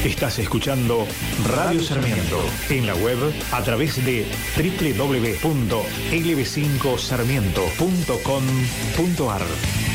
Estás escuchando Radio Sarmiento en la web a través de www.lb5sarmiento.com.ar.